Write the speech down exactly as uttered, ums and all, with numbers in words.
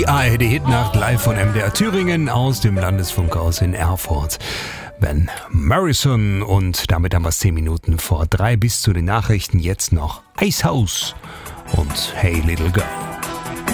A R D Hitnacht live von M D R Thüringen aus dem Landesfunkhaus in Erfurt. Van Morrison und damit haben wir es zehn Minuten vor drei bis zu den Nachrichten. Jetzt noch Icehouse und Hey Little Girl.